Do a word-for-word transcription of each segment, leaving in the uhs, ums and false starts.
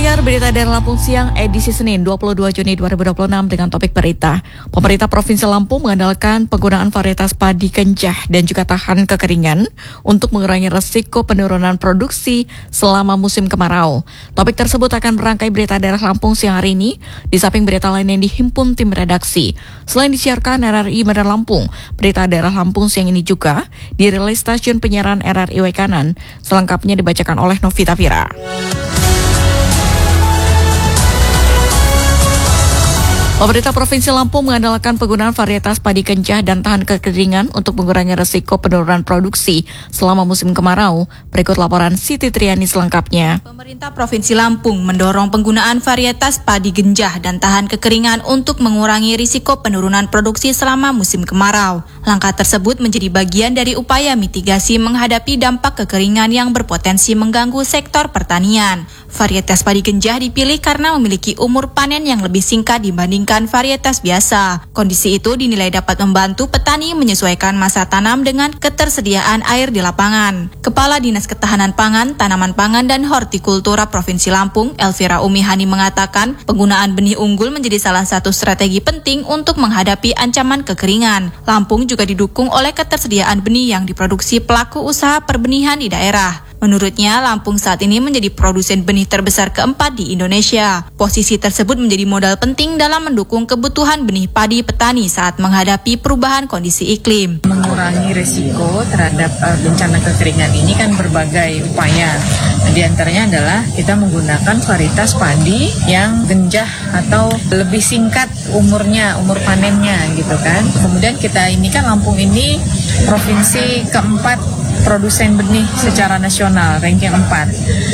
Pendengar berita dari Lampung Siang edisi Senin dua puluh dua Juni dua ribu dua puluh enam dengan topik berita. Pemerintah Provinsi Lampung mengandalkan penggunaan varietas padi kencah dan juga tahan kekeringan untuk mengurangi resiko penurunan produksi selama musim kemarau. Topik tersebut akan merangkai berita daerah Lampung Siang hari ini di samping berita lain yang dihimpun tim redaksi. Selain disiarkan R R I Bandar Lampung, berita daerah Lampung Siang ini juga dirilis stasiun penyiaran R R I Waikanan. Selengkapnya dibacakan oleh Novita Vira. Pemerintah Provinsi Lampung mengandalkan penggunaan varietas padi kencah dan tahan kekeringan untuk mengurangi resiko penurunan produksi selama musim kemarau. Berikut laporan Siti Triani selengkapnya. Pemerintah Provinsi Lampung mendorong penggunaan varietas padi genjah dan tahan kekeringan untuk mengurangi risiko penurunan produksi selama musim kemarau. Langkah tersebut menjadi bagian dari upaya mitigasi menghadapi dampak kekeringan yang berpotensi mengganggu sektor pertanian. Varietas padi genjah dipilih karena memiliki umur panen yang lebih singkat dibandingkan varietas biasa. Kondisi itu dinilai dapat membantu petani menyesuaikan masa tanam dengan ketersediaan air di lapangan. Kepala Dinas Ketahanan Pangan, Tanaman Pangan dan Hortikultura Provinsi Lampung, Elvira Umihani mengatakan, penggunaan benih unggul menjadi salah satu strategi penting untuk menghadapi ancaman kekeringan. Lampung juga didukung oleh ketersediaan benih yang diproduksi pelaku usaha perbenihan di daerah. Menurutnya, Lampung saat ini menjadi produsen benih terbesar keempat di Indonesia. Posisi tersebut menjadi modal penting dalam mendukung kebutuhan benih padi petani saat menghadapi perubahan kondisi iklim. Mengurangi risiko terhadap uh, bencana kekeringan ini kan berbagai upaya. Nah, di antaranya adalah kita menggunakan varietas padi yang genjah atau lebih singkat umurnya, umur panennya gitu kan. Kemudian kita ini kan Lampung ini provinsi keempat produsen benih secara nasional, ranking empat.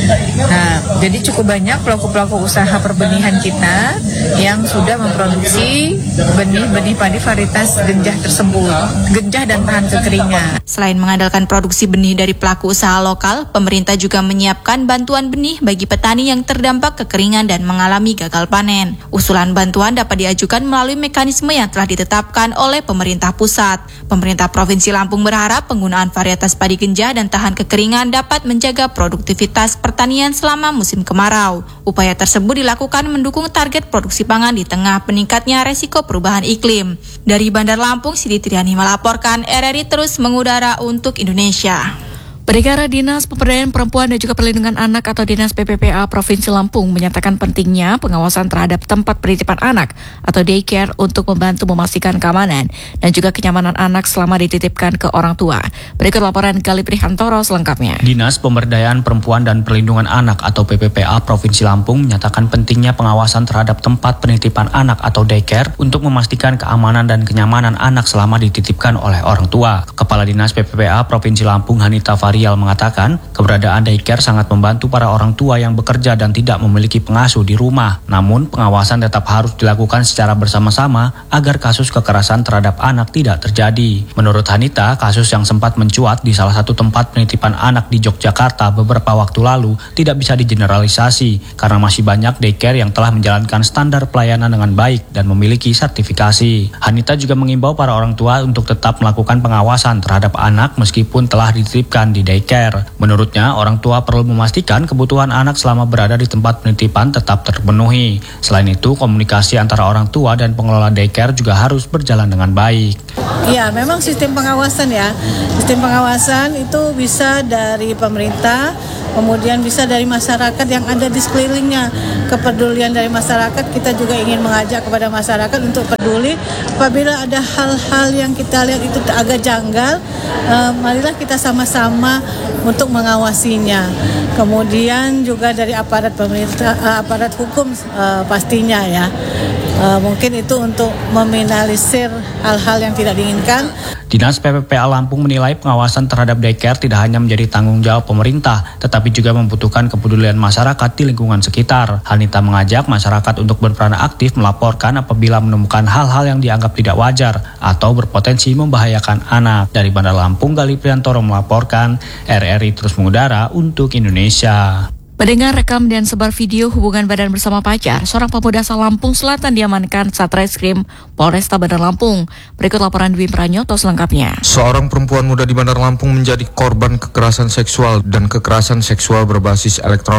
Nah, jadi cukup banyak pelaku-pelaku usaha perbenihan kita yang sudah memproduksi benih-benih padi varietas genjah tersebut, genjah dan tahan kekeringan. Selain mengandalkan produksi benih dari pelaku usaha lokal, pemerintah juga menyiapkan bantuan benih bagi petani yang terdampak kekeringan dan mengalami gagal panen. Usulan bantuan dapat diajukan melalui mekanisme yang telah ditetapkan oleh pemerintah pusat. Pemerintah Provinsi Lampung berharap penggunaan varietas padi genjah dan tahan kekeringan dapat menjaga produktivitas pertanian selama musim kemarau. Upaya tersebut dilakukan mendukung target produksi pangan di tengah meningkatnya resiko perubahan iklim. Dari Bandar Lampung, Siti Triani melaporkan, R R I terus mengudara untuk Indonesia. Pendengar, Dinas Pemberdayaan Perempuan dan juga Perlindungan Anak atau Dinas P P P A Provinsi Lampung menyatakan pentingnya pengawasan terhadap tempat penitipan anak atau daycare untuk membantu memastikan keamanan dan juga kenyamanan anak selama dititipkan ke orang tua. Berikut laporan Gali Prihantoro selengkapnya. Dinas Pemberdayaan Perempuan dan Perlindungan Anak atau P P P A Provinsi Lampung menyatakan pentingnya pengawasan terhadap tempat penitipan anak atau daycare untuk memastikan keamanan dan kenyamanan anak selama dititipkan oleh orang tua. Kepala Dinas P P P A Provinsi Lampung Hanita Fari Rial mengatakan keberadaan daycare sangat membantu para orang tua yang bekerja dan tidak memiliki pengasuh di rumah. Namun pengawasan tetap harus dilakukan secara bersama-sama agar kasus kekerasan terhadap anak tidak terjadi. Menurut Hanita, kasus yang sempat mencuat di salah satu tempat penitipan anak di Yogyakarta beberapa waktu lalu tidak bisa digeneralisasi karena masih banyak daycare yang telah menjalankan standar pelayanan dengan baik dan memiliki sertifikasi. Hanita juga mengimbau para orang tua untuk tetap melakukan pengawasan terhadap anak meskipun telah dititipkan di daycare. Menurutnya, orang tua perlu memastikan kebutuhan anak selama berada di tempat penitipan tetap terpenuhi. Selain itu, komunikasi antara orang tua dan pengelola daycare juga harus berjalan dengan baik. Iya, memang sistem pengawasan ya. Sistem pengawasan itu bisa dari pemerintah, kemudian bisa dari masyarakat yang ada di sekelilingnya. Kepedulian dari masyarakat, kita juga ingin mengajak kepada masyarakat untuk peduli. Apabila ada hal-hal yang kita lihat itu agak janggal, eh, marilah kita sama-sama untuk mengawasinya. Kemudian juga dari aparat pemerintah, eh, aparat hukum eh, pastinya ya. Uh, mungkin itu untuk meminimalisir hal-hal yang tidak diinginkan. Dinas P P P A Lampung menilai pengawasan terhadap daycare tidak hanya menjadi tanggung jawab pemerintah, tetapi juga membutuhkan kepedulian masyarakat di lingkungan sekitar. Hanita mengajak masyarakat untuk berperan aktif melaporkan apabila menemukan hal-hal yang dianggap tidak wajar atau berpotensi membahayakan anak. Dari Bandar Lampung, Gali Prihantoro melaporkan, R R I terus mengudara untuk Indonesia. Pendengar, rekam dan sebar video hubungan badan bersama pacar. Seorang pemuda asal Lampung Selatan diamankan Satreskrim Polresta Bandar Lampung. Berikut laporan Dwi Pranyoto selengkapnya. Seorang perempuan muda di Bandar Lampung menjadi korban kekerasan seksual dan kekerasan seksual berbasis elektronik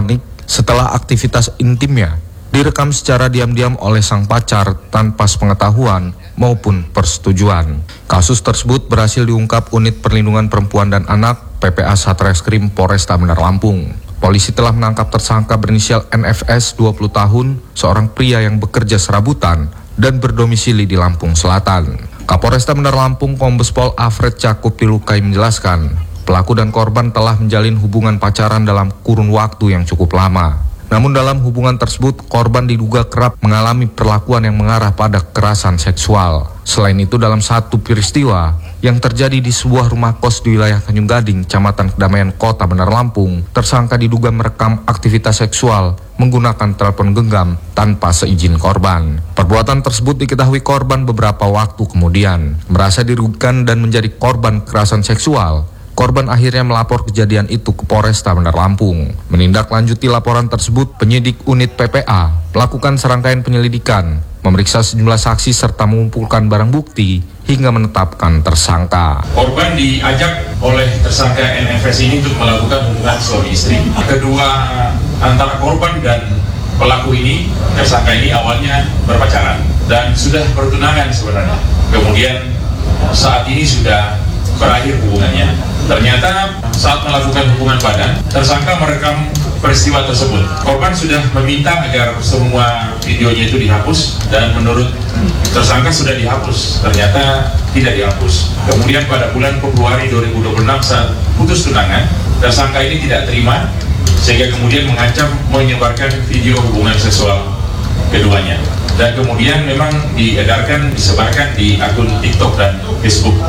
setelah aktivitas intimnya direkam secara diam-diam oleh sang pacar tanpa sepengetahuan maupun persetujuan. Kasus tersebut berhasil diungkap Unit Perlindungan Perempuan dan Anak P P A Satreskrim Polresta Bandar Lampung. Polisi telah menangkap tersangka berinisial N F S dua puluh tahun, seorang pria yang bekerja serabutan dan berdomisili di Lampung Selatan. Kapolresta Bandar Lampung Kombes Pol Alfred Cakup Pilukai menjelaskan, pelaku dan korban telah menjalin hubungan pacaran dalam kurun waktu yang cukup lama. Namun dalam hubungan tersebut, korban diduga kerap mengalami perlakuan yang mengarah pada kekerasan seksual. Selain itu, dalam satu peristiwa yang terjadi di sebuah rumah kos di wilayah Tanjung Gading, Kecamatan Kedamaian, Kota Bandar Lampung, tersangka diduga merekam aktivitas seksual menggunakan telepon genggam tanpa seizin korban. Perbuatan tersebut diketahui korban beberapa waktu kemudian. Merasa dirugikan dan menjadi korban kekerasan seksual, korban akhirnya melapor kejadian itu ke Polresta Bandar Lampung. Menindaklanjuti laporan tersebut, penyidik unit P P A melakukan serangkaian penyelidikan, memeriksa sejumlah saksi serta mengumpulkan barang bukti hingga menetapkan tersangka. Korban diajak oleh tersangka N F S ini untuk melakukan hubungan suami istri. Kedua antara korban dan pelaku ini, tersangka ini awalnya berpacaran dan sudah bertunangan sebenarnya. Kemudian saat ini sudah berakhir hubungannya. Ternyata saat melakukan hubungan badan, tersangka merekam peristiwa tersebut. Korban sudah meminta agar semua videonya itu dihapus dan menurut tersangka sudah dihapus. Ternyata tidak dihapus. Kemudian pada bulan Februari dua ribu dua puluh enam saat putus tunangan, tersangka ini tidak terima sehingga kemudian mengancam menyebarkan video hubungan seksual keduanya. Dan kemudian memang diedarkan, disebarkan di akun TikTok dan Facebook.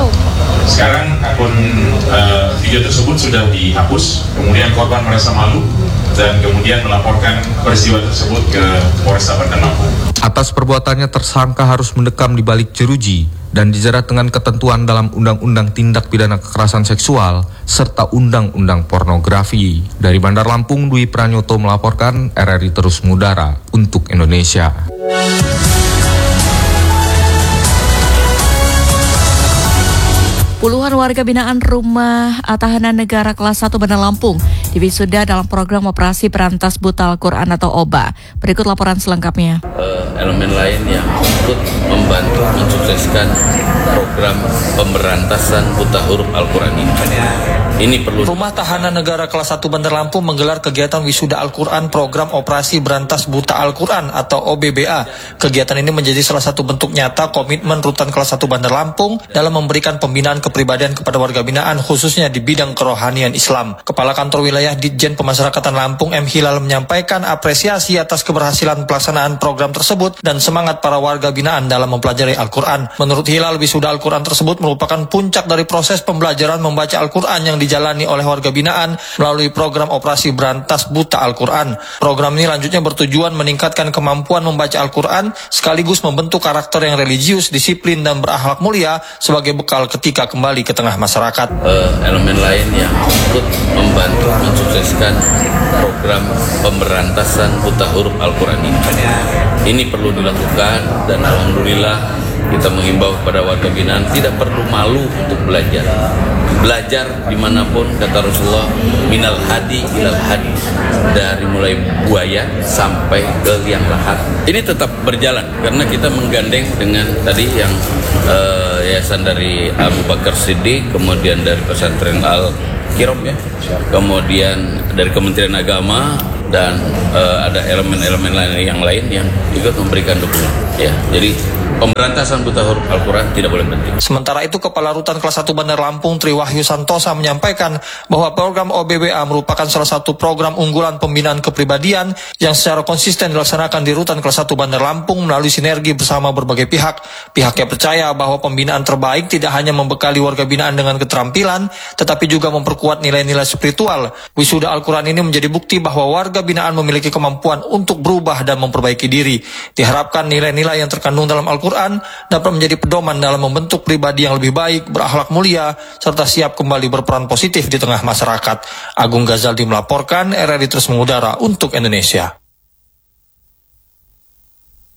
Sekarang akun uh, video tersebut sudah dihapus, kemudian korban merasa malu dan kemudian melaporkan peristiwa tersebut ke Polresta Bandar Lampung. Atas perbuatannya, tersangka harus mendekam di balik jeruji dan dijerat dengan ketentuan dalam Undang-Undang Tindak Pidana Kekerasan Seksual serta Undang-Undang Pornografi. Dari Bandar Lampung, Dwi Pranyoto melaporkan, R R I Terus Mengudara untuk Indonesia. Puluhan warga binaan Rumah Tahanan Negara Kelas satu Bandar Lampung diwisuda dalam program operasi Berantas Buta Al-Quran atau O B A. Berikut laporan selengkapnya. Uh, elemen lain yang ikut membantu mensukseskan program pemberantasan buta huruf Al-Quran ini. Ini perlu. Rumah Tahanan Negara Kelas satu Bandar Lampung menggelar kegiatan wisuda Al-Quran program operasi Berantas Buta Al-Quran atau O B B A. Kegiatan ini menjadi salah satu bentuk nyata komitmen Rutan Kelas satu Bandar Lampung dalam memberikan pembinaan kepribadian kepada warga binaan khususnya di bidang kerohanian Islam. Kepala Kantor Wilayah Ditjen Pemasyarakatan Lampung M. Hilal menyampaikan apresiasi atas keberhasilan pelaksanaan program tersebut dan semangat para warga binaan dalam mempelajari Al-Quran. Menurut Hilal, wisuda Al-Quran tersebut merupakan puncak dari proses pembelajaran membaca Al-Quran yang dijalani oleh warga binaan melalui program operasi Berantas Buta Al-Quran. Program ini lanjutnya bertujuan meningkatkan kemampuan membaca Al-Quran sekaligus membentuk karakter yang religius, disiplin, dan berakhlak mulia sebagai bekal ketika kembali ke tengah masyarakat. Uh, elemen lain yang ikut membantu mensukseskan program pemberantasan buta huruf Al-Quran ini. Ini perlu dilakukan dan alhamdulillah kita mengimbau kepada warga binaan tidak perlu malu untuk belajar. Belajar dimanapun, kata Rasulullah, minal hadi ilal hadi, dari mulai buaya sampai ke liang lahat. Ini tetap berjalan karena kita menggandeng dengan tadi yang uh, yayasan dari Abu Bakar Siddiq, kemudian dari pesantren Al Kirom ya, kemudian dari Kementerian Agama dan uh, ada elemen-elemen lain yang lain yang juga memberikan dukungan. Ya, jadi pemberantasan buta huruf Al-Quran tidak boleh berhenti. Sementara itu, Kepala Rutan Kelas satu Bandar Lampung Triwahyu Santosa menyampaikan bahwa program O B B A merupakan salah satu program unggulan pembinaan kepribadian yang secara konsisten dilaksanakan di Rutan Kelas satu Bandar Lampung melalui sinergi bersama berbagai pihak. Pihaknya percaya bahwa pembinaan terbaik tidak hanya membekali warga binaan dengan keterampilan, tetapi juga memperkuat nilai-nilai spiritual. Wisuda Al-Quran ini menjadi bukti bahwa warga binaan memiliki kemampuan untuk berubah dan memperbaiki diri. Diharapkan nilai-nilai yang terkandung dalam Al-Quran dapat menjadi pedoman dalam membentuk pribadi yang lebih baik, berakhlak mulia, serta siap kembali berperan positif di tengah masyarakat. Agung Ghazaldi melaporkan, R R I Terus Mengudara untuk Indonesia.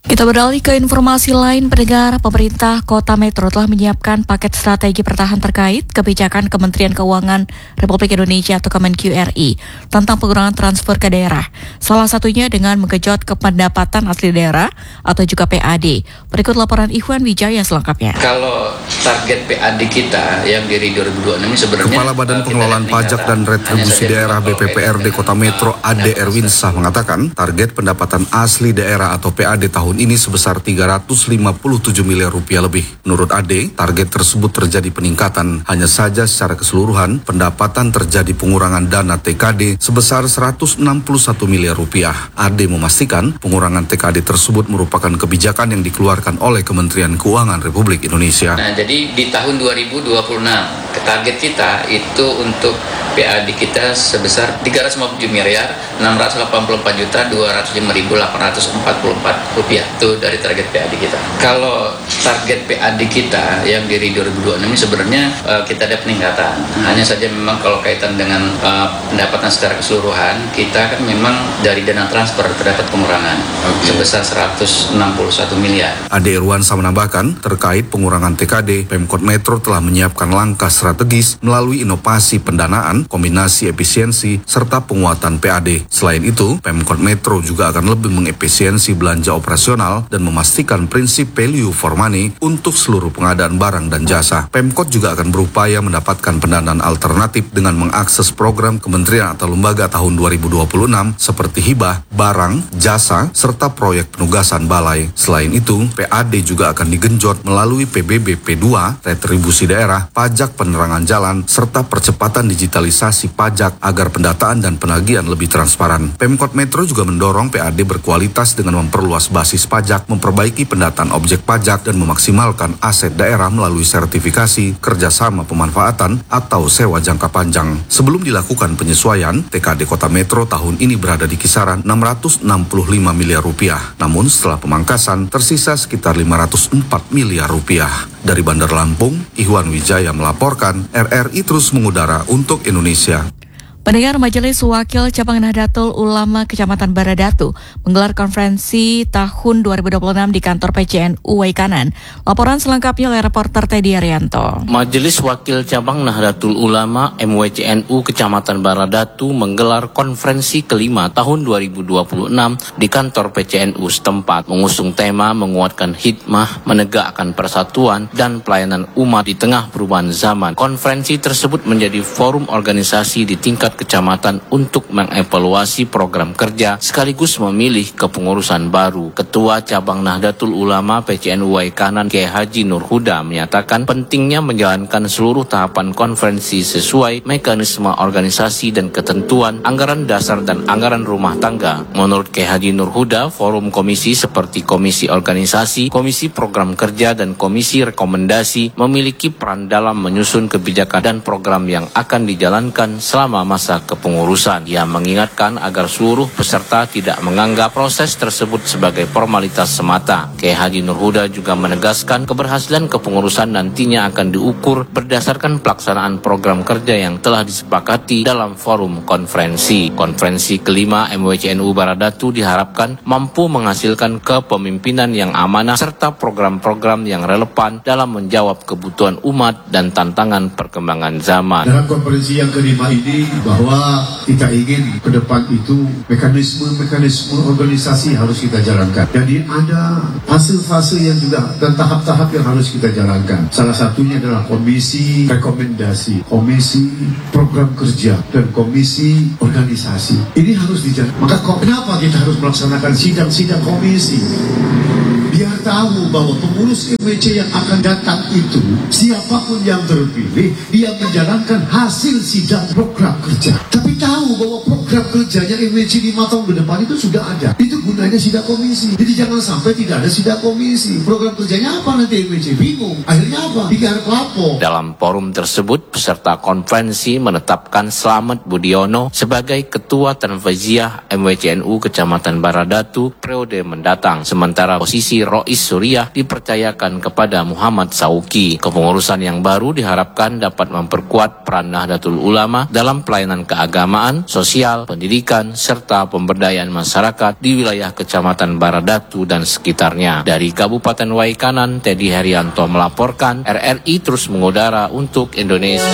Kita beralih ke informasi lain, pendengar. Pemerintah Kota Metro telah menyiapkan paket strategi pertahanan terkait kebijakan Kementerian Keuangan Republik Indonesia atau Kemenq R I tentang pengurangan transfer ke daerah. Salah satunya dengan menggenjot pendapatan asli daerah atau juga P A D. Berikut laporan Ikhwan Wijaya selengkapnya. Kalau target P A D kita yang dari dua ribu dua puluh enam ini sebenarnya Kepala Badan Pengelolaan Pajak dan Retribusi Daerah B P P R D Kota Metro Ade Erwinsah mengatakan target pendapatan asli daerah atau P A D tahun ini sebesar tiga ratus lima puluh tujuh miliar rupiah lebih. Menurut Ade, target tersebut terjadi peningkatan. Hanya saja secara keseluruhan, pendapatan terjadi pengurangan dana T K D sebesar seratus enam puluh satu miliar rupiah. Ade memastikan pengurangan T K D tersebut merupakan kebijakan yang dikeluarkan oleh Kementerian Keuangan Republik Indonesia. Nah, jadi di tahun dua ribu dua puluh enam, target kita itu untuk P A D kita sebesar tiga ratus lima puluh tujuh miliar enam ratus delapan puluh empat juta dua ratus lima ribu delapan ratus empat puluh empat rupiah. Itu dari target P A D kita. Kalau target P A D kita yang dari dua ribu dua puluh enam ini sebenarnya uh, kita ada peningkatan. Hanya saja memang kalau kaitan dengan uh, pendapatan secara keseluruhan, kita kan memang dari dana transfer terdapat pengurangan okay. sebesar seratus enam puluh satu miliar. Ade Erwansa menambahkan, terkait pengurangan T K D, Pemkot Metro telah menyiapkan langkah strategis melalui inovasi pendanaan, kombinasi efisiensi, serta penguatan P A D. Selain itu, Pemkot Metro juga akan lebih mengefisiensi belanja operasional dan memastikan prinsip value for money untuk seluruh pengadaan barang dan jasa. Pemkot juga akan berupaya mendapatkan pendanaan alternatif dengan mengakses program kementerian atau lembaga tahun dua ribu dua puluh enam seperti hibah, barang, jasa, serta proyek penugasan balai. Selain itu, P A D juga akan digenjot melalui P B B P dua, retribusi daerah, pajak penerangan jalan, serta percepatan digitalisasi pajak agar pendataan dan penagihan lebih transparan. Pemkot Metro juga mendorong P A D berkualitas dengan memperluas basis pajak, memperbaiki pendataan objek pajak, dan memaksimalkan aset daerah melalui sertifikasi, kerjasama pemanfaatan, atau sewa jangka panjang. Sebelum dilakukan penyesuaian, T K D Kota Metro tahun ini berada di kisaran enam ratus enam puluh lima miliar rupiah. Namun setelah pemangkasan, tersisa sekitar lima ratus empat miliar rupiah. Dari Bandar Lampung, Ikhwan Wijaya melaporkan, R R I terus mengudara untuk Indonesia. Pendengar, Majelis Wakil Cabang Nahdlatul Ulama Kecamatan Baradatu menggelar konferensi tahun dua ribu dua puluh enam di kantor P C N U Waikanan. Laporan selengkapnya oleh reporter Teddy Arianto. Majelis Wakil Cabang Nahdlatul Ulama M W C N U Kecamatan Baradatu menggelar konferensi kelima tahun dua ribu dua puluh enam di kantor P C N U setempat, mengusung tema menguatkan hikmah, menegakkan persatuan dan pelayanan umat di tengah perubahan zaman. Konferensi tersebut menjadi forum organisasi di tingkat kecamatan untuk mengevaluasi program kerja sekaligus memilih kepengurusan baru. Ketua Cabang Nahdlatul Ulama P C N U Waikanan Kiai Haji Nur Huda menyatakan pentingnya menjalankan seluruh tahapan konferensi sesuai mekanisme organisasi dan ketentuan anggaran dasar dan anggaran rumah tangga. Menurut Kiai Haji Nur Huda, forum komisi seperti komisi organisasi, komisi program kerja, dan komisi rekomendasi memiliki peran dalam menyusun kebijakan dan program yang akan dijalankan selama masa kepengurusan. Ia mengingatkan agar seluruh peserta tidak menganggap proses tersebut sebagai formalitas semata. Kiai Haji Nur Huda juga menegaskan keberhasilan kepengurusan nantinya akan diukur berdasarkan pelaksanaan program kerja yang telah disepakati dalam forum konferensi. Konferensi kelima M W C N U Baradatu diharapkan mampu menghasilkan kepemimpinan yang amanah serta program-program yang relevan dalam menjawab kebutuhan umat dan tantangan perkembangan zaman. Dalam konferensi yang kelima ini, bahwa kita ingin ke depan itu mekanisme-mekanisme organisasi harus kita jalankan. Jadi ada fase-fase yang juga dan tahap-tahap yang harus kita jalankan. Salah satunya adalah komisi rekomendasi, komisi program kerja, dan komisi organisasi. Ini harus dijalankan. Maka kok kenapa kita harus melaksanakan sidang-sidang komisi? Biar tahu bahwa pengurus M W C yang akan datang itu, siapapun yang terpilih, dia menjalankan hasil sidang program kerja. Tapi tahu bahwa program kerjanya M W C lima tahun ke depan itu sudah ada. Itu gunanya sidang komisi. Jadi jangan sampai tidak ada sidang komisi. Program kerjanya apa nanti M W C? Bingung. Akhirnya apa? Bikin pelapor. Dalam forum tersebut, peserta konferensi menetapkan Slamet Budiono sebagai Ketua Tanfiziah M W C N U Kecamatan Baradatu periode mendatang. Sementara posisi Rois Suriah dipercayakan kepada Muhammad Sauki. Kepengurusan yang baru diharapkan dapat memperkuat peran Nahdlatul Ulama dalam pelayanan keagamaan, sosial, pendidikan, serta pemberdayaan masyarakat di wilayah Kecamatan Baradatu dan sekitarnya. Dari Kabupaten Waikanan, Teddy Herianto melaporkan. R R I terus mengudara untuk Indonesia.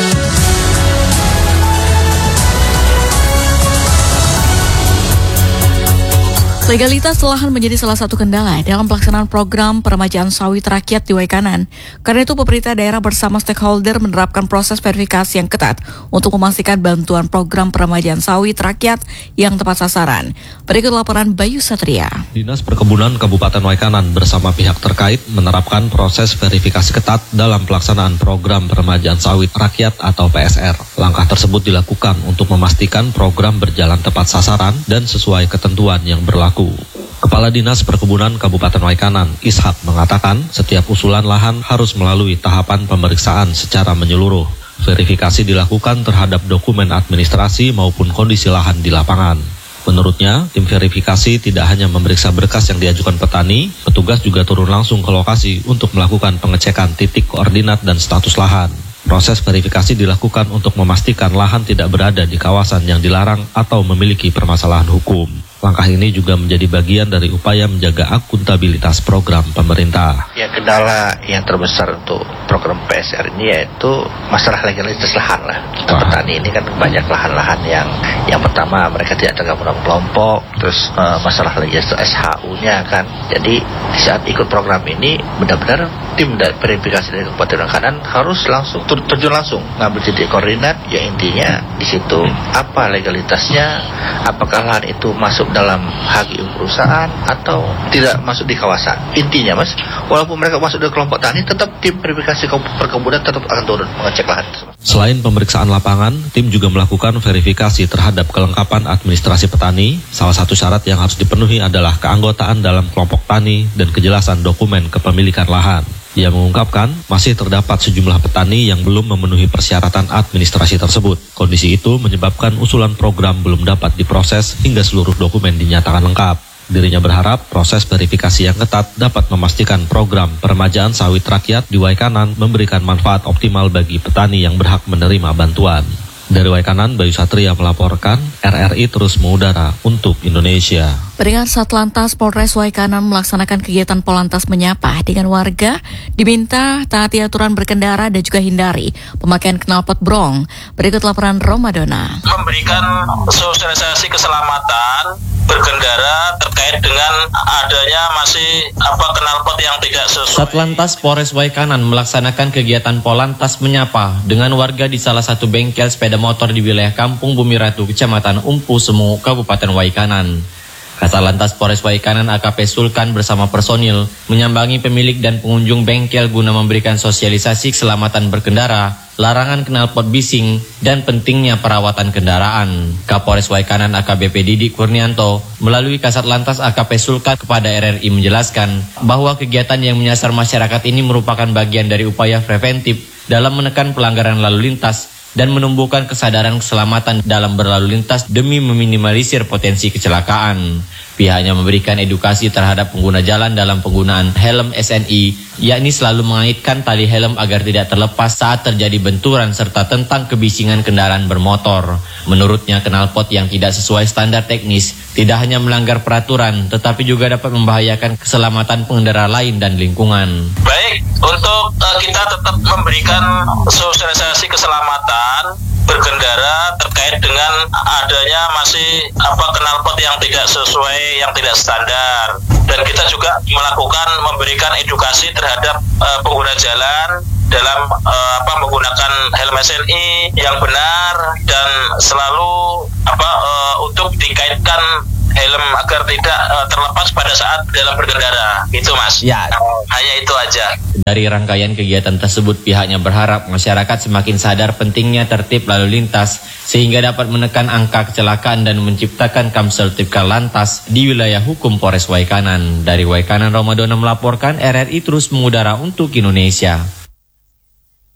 Legalitas lahan menjadi salah satu kendala dalam pelaksanaan program peremajaan sawit rakyat di Waikanan. Karena itu pemerintah daerah bersama stakeholder menerapkan proses verifikasi yang ketat untuk memastikan bantuan program peremajaan sawit rakyat yang tepat sasaran. Berikut laporan Bayu Satria. Dinas Perkebunan Kabupaten Waikanan bersama pihak terkait menerapkan proses verifikasi ketat dalam pelaksanaan program peremajaan sawit rakyat atau P S R. Langkah tersebut dilakukan untuk memastikan program berjalan tepat sasaran dan sesuai ketentuan yang berlaku. Kepala Dinas Perkebunan Kabupaten Waikanan, Ishak, mengatakan setiap usulan lahan harus melalui tahapan pemeriksaan secara menyeluruh. Verifikasi dilakukan terhadap dokumen administrasi maupun kondisi lahan di lapangan. Menurutnya, tim verifikasi tidak hanya memeriksa berkas yang diajukan petani, petugas juga turun langsung ke lokasi untuk melakukan pengecekan titik koordinat dan status lahan. Proses verifikasi dilakukan untuk memastikan lahan tidak berada di kawasan yang dilarang atau memiliki permasalahan hukum. Langkah ini juga menjadi bagian dari upaya menjaga akuntabilitas program pemerintah. Ya, kendala yang terbesar untuk program P S R ini yaitu masalah legalitas lahan lah. Kita petani ini kan banyak lahan-lahan yang yang pertama mereka tidak tergabung dalam kelompok, terus uh, masalah legalitas S H U-nya kan. Jadi saat ikut program ini benar-benar tim dari verifikasi dari Kabupaten Waikanan harus langsung tur- terjun langsung ngambil titik koordinat. Ya intinya di situ apa legalitasnya, apakah lahan itu masuk dalam H G U perusahaan atau tidak masuk di kawasan. Intinya mas, walaupun mereka masuk di kelompok tani, tetap tim verifikasi perkebunan tetap akan turun mengecek lahan. Selain pemeriksaan lapangan, tim juga melakukan verifikasi terhadap kelengkapan administrasi petani. Salah satu syarat yang harus dipenuhi adalah keanggotaan dalam kelompok tani dan kejelasan dokumen kepemilikan lahan. Ia mengungkapkan masih terdapat sejumlah petani yang belum memenuhi persyaratan administrasi tersebut. Kondisi itu menyebabkan usulan program belum dapat diproses hingga seluruh dokumen dinyatakan lengkap. Dirinya berharap proses verifikasi yang ketat dapat memastikan program peremajaan sawit rakyat di Waikanan memberikan manfaat optimal bagi petani yang berhak menerima bantuan. Dari Waikanan, Bayu Satria melaporkan, R R I terus mengudara untuk Indonesia. Peringatan Satlantas Polres Waikanan melaksanakan kegiatan Polantas Menyapa dengan warga diminta taati aturan berkendara dan juga hindari pemakaian knalpot brong. Berikut laporan Romadona. Memberikan sosialisasi keselamatan berkendara terkait dengan adanya masih apa knalpot yang tidak sesuai. Satlantas Polres Waikanan melaksanakan kegiatan Polantas Menyapa dengan warga di salah satu bengkel sepeda motor di wilayah Kampung Bumi Ratu, Kecamatan Umpu Semu, Kabupaten Waikanan. Kasatlantas Polres Waikanan A K P Sulkan bersama personil menyambangi pemilik dan pengunjung bengkel guna memberikan sosialisasi keselamatan berkendara, larangan knalpot bising, dan pentingnya perawatan kendaraan. Kapolres Waikanan A K B P Didi Kurnianto melalui Kasatlantas A K P Sulkan kepada R R I menjelaskan bahwa kegiatan yang menyasar masyarakat ini merupakan bagian dari upaya preventif dalam menekan pelanggaran lalu lintas dan menumbuhkan kesadaran keselamatan dalam berlalu lintas demi meminimalisir potensi kecelakaan. Pihaknya memberikan edukasi terhadap pengguna jalan dalam penggunaan helm S N I, yakni selalu mengaitkan tali helm agar tidak terlepas saat terjadi benturan serta tentang kebisingan kendaraan bermotor. Menurutnya, knalpot yang tidak sesuai standar teknis tidak hanya melanggar peraturan, tetapi juga dapat membahayakan keselamatan pengendara lain dan lingkungan. Baik, untuk uh, kita tetap memberikan sosialisasi keselamatan berkendara terkait dengan adanya masih apa knalpot yang tidak sesuai, yang tidak standar, dan kita juga melakukan memberikan edukasi terhadap uh, pengguna jalan dalam uh, apa menggunakan helm S N I yang benar dan selalu apa uh, untuk dikaitkan helm agar tidak uh, terlepas pada saat dalam berkendara. Itu mas. Ya. Uh, hanya itu aja. Dari rangkaian kegiatan tersebut, pihaknya berharap masyarakat semakin sadar pentingnya tertib lalu lintas sehingga dapat menekan angka kecelakaan dan menciptakan Kamseltipkal lantas di wilayah hukum Polres Waikanan. Dari Waikanan, Romadona melaporkan, R R I terus mengudara untuk Indonesia.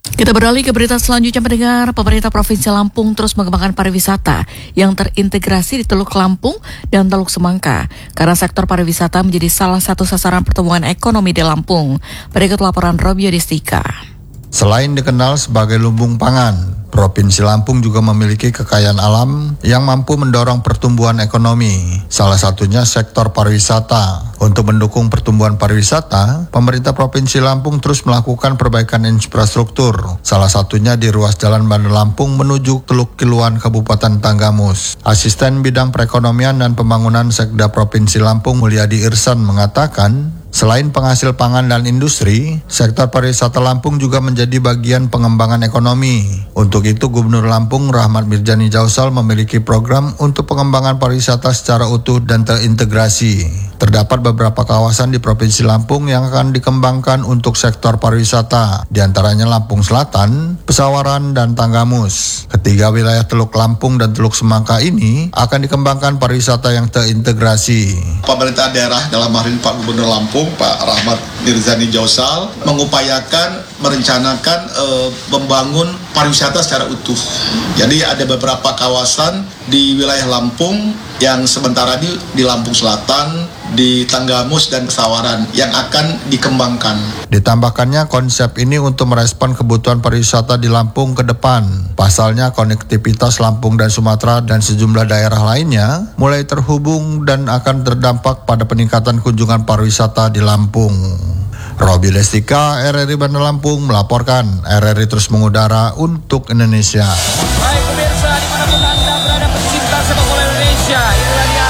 Kita beralih ke berita selanjutnya, mendengar pemerintah Provinsi Lampung terus mengembangkan pariwisata yang terintegrasi di Teluk Lampung dan Teluk Semangka karena sektor pariwisata menjadi salah satu sasaran pertumbuhan ekonomi di Lampung. Berikut laporan Robi Yudhistika. Selain dikenal sebagai lumbung pangan, Provinsi Lampung juga memiliki kekayaan alam yang mampu mendorong pertumbuhan ekonomi. Salah satunya sektor pariwisata. Untuk mendukung pertumbuhan pariwisata, pemerintah Provinsi Lampung terus melakukan perbaikan infrastruktur. Salah satunya di ruas Jalan Bandar Lampung menuju Teluk Kiluan, Kabupaten Tanggamus. Asisten Bidang Perekonomian dan Pembangunan Sekda Provinsi Lampung, Mulyadi Irsan, mengatakan, selain penghasil pangan dan industri, sektor pariwisata Lampung juga menjadi bagian pengembangan ekonomi. Untuk itu, Gubernur Lampung Rahmat Mirjani Jausal memiliki program untuk pengembangan pariwisata secara utuh dan terintegrasi. Terdapat beberapa kawasan di Provinsi Lampung yang akan dikembangkan untuk sektor pariwisata, di antaranya Lampung Selatan, Pesawaran, dan Tanggamus. Ketiga wilayah Teluk Lampung dan Teluk Semangka ini akan dikembangkan pariwisata yang terintegrasi. Pemerintah daerah dalam hal ini Pak Gubernur Lampung, Pak Rahmat Mirzani Jausal, mengupayakan, merencanakan e, membangun pariwisata secara utuh. Jadi ada beberapa kawasan di wilayah Lampung yang sementara ini di Lampung Selatan, di Tanggamus dan Pesawaran yang akan dikembangkan. Ditambahkannya konsep ini untuk merespon kebutuhan pariwisata di Lampung ke depan. Pasalnya konektivitas Lampung dan Sumatera dan sejumlah daerah lainnya mulai terhubung dan akan terdampak pada peningkatan kunjungan pariwisata di Lampung. Robi Lestika, R R I Bandar Lampung melaporkan. R R I terus mengudara untuk Indonesia. Baik pemirsa, dimanapun Anda berada, pecinta sepak bola Indonesia, inilah dia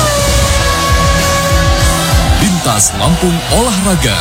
Lintas Lampung Olahraga.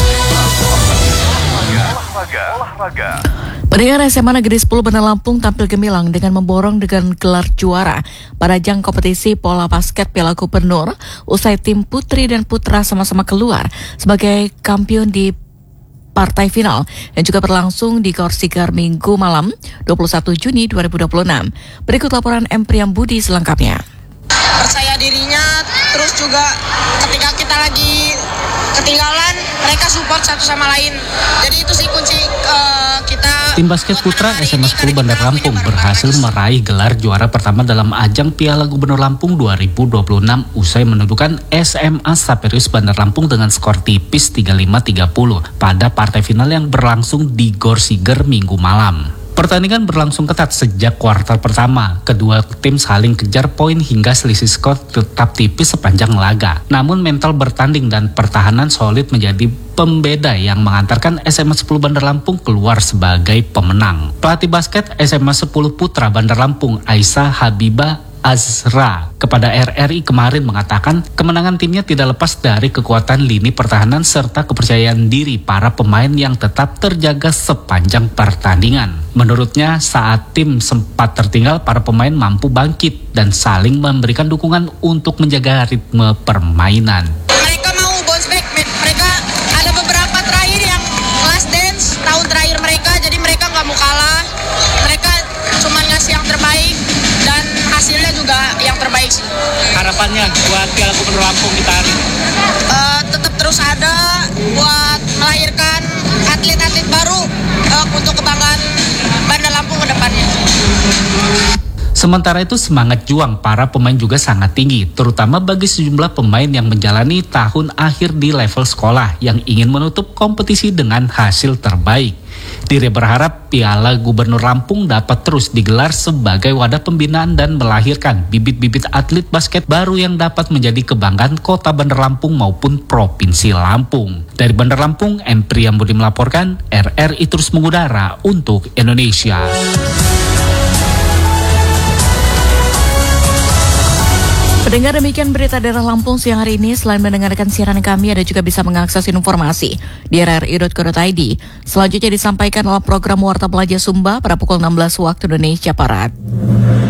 Olahraga. Pendengar, S M A Negeri sepuluh Bandar Lampung tampil gemilang dengan memborong dengan gelar juara pada ajang kompetisi bola basket Piala Gubernur usai tim putri dan putra sama-sama keluar sebagai kampion di partai final yang juga berlangsung di Gor Sigar Minggu malam dua puluh satu Juni dua ribu dua puluh enam. Berikut laporan M. Priyambudi selengkapnya. Percaya dirinya, terus juga ketika kita lagi ketinggalan, mereka support satu sama lain. Jadi itu sih kunci uh, kita. Tim basket putra S M A sepuluh Bandar Lampung berhasil meraih gelar juara pertama dalam ajang Piala Gubernur Lampung dua ribu dua puluh enam usai menundukkan S M A Saperius Bandar Lampung dengan skor tipis tiga puluh lima tiga puluh pada partai final yang berlangsung di Gor Sigar Minggu malam. Pertandingan berlangsung ketat sejak kuartal pertama. Kedua tim saling kejar poin hingga selisih skor tetap tipis sepanjang laga. Namun mental bertanding dan pertahanan solid menjadi pembeda yang mengantarkan S M A sepuluh Bandar Lampung keluar sebagai pemenang. Pelatih basket S M A sepuluh Putra Bandar Lampung, Aisyah Habibah Azra, kepada R R I kemarin mengatakan kemenangan timnya tidak lepas dari kekuatan lini pertahanan serta kepercayaan diri para pemain yang tetap terjaga sepanjang pertandingan. Menurutnya saat tim sempat tertinggal, para pemain mampu bangkit dan saling memberikan dukungan untuk menjaga ritme permainan. Mereka mau bounce back, mereka ada beberapa terakhir yang last dance tahun terakhir mereka, jadi mereka nggak mau kalah, mereka cuma ngasih yang terbaik dan hasilnya juga yang terbaik sih. Harapannya buat Piala Gubernur Lampung kita hari ini? Uh, tetap terus ada buat melahirkan atlet-atlet baru uh, untuk kebanggaan Bandar Lampung ke depannya. Sementara itu semangat juang para pemain juga sangat tinggi, terutama bagi sejumlah pemain yang menjalani tahun akhir di level sekolah yang ingin menutup kompetisi dengan hasil terbaik. Diri berharap Piala Gubernur Lampung dapat terus digelar sebagai wadah pembinaan dan melahirkan bibit-bibit atlet basket baru yang dapat menjadi kebanggaan kota Bandar Lampung maupun Provinsi Lampung. Dari Bandar Lampung, M. Priyambudi melaporkan. R R I terus mengudara untuk Indonesia. Pendengar, demikian berita daerah Lampung siang hari ini. Selain mendengarkan siaran kami, Anda juga bisa mengakses informasi di r r i dot co dot i d. Selanjutnya disampaikan dalam program Warta Pelajar Sumba pada pukul enam belas waktu Indonesia Barat.